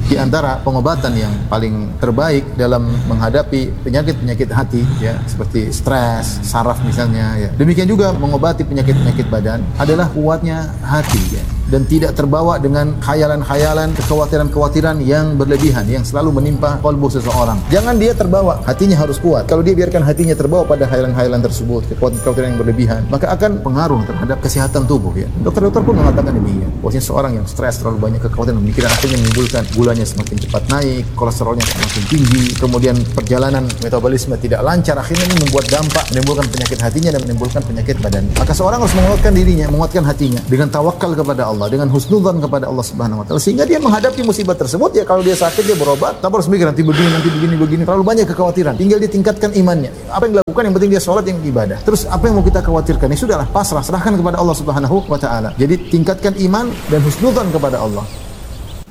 Di antara pengobatan yang paling terbaik dalam menghadapi penyakit-penyakit hati, ya, seperti stres, saraf misalnya, ya. Demikian juga mengobati penyakit-penyakit badan adalah kuatnya hati, ya. Dan tidak terbawa dengan khayalan-khayalan, kekhawatiran-kekhawatiran yang berlebihan yang selalu menimpa kalbu seseorang. Jangan dia terbawa, hatinya harus kuat. Kalau dia biarkan hatinya terbawa pada khayalan-khayalan tersebut, kekhawatiran yang berlebihan, maka akan pengaruh terhadap kesehatan tubuh, ya. Dokter-dokter pun mengatakan demikian. Bahwasanya seorang yang stres, terlalu banyak kekhawatiran, pemikiran, akhirnya menimbulkan gulanya semakin cepat naik, kolesterolnya semakin tinggi, kemudian perjalanan metabolisme tidak lancar, akhirnya ini membuat dampak, menimbulkan penyakit hatinya dan menimbulkan penyakit badannya. Maka seorang harus menguatkan dirinya, menguatkan hatinya dengan tawakal kepada Allah, dengan husnudzan kepada Allah Subhanahu wa taala, sehingga dia menghadapi musibah tersebut. Ya, kalau dia sakit dia berobat, tanpa harus mikir nanti begini, terlalu banyak kekhawatiran. Tinggal dia tingkatkan imannya. Apa yang dilakukan, yang penting dia sholat, yang ibadah. Terus apa yang mau kita khawatirkan? Ya sudahlah, pasrah, serahkan kepada Allah Subhanahu wa taala. Jadi tingkatkan iman dan husnudzan kepada Allah.